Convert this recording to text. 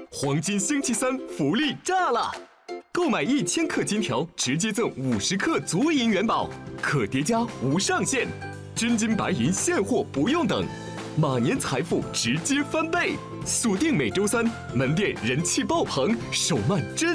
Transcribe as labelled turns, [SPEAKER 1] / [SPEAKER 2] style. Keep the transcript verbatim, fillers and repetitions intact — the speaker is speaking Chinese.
[SPEAKER 1] 黄金星期三福利炸了！购买一千克金条，直接赠五十克足银元宝，可叠加无上限。真金白银现货不用等，马年财富直接翻倍。锁定每周三，门店人气爆棚，首卖真。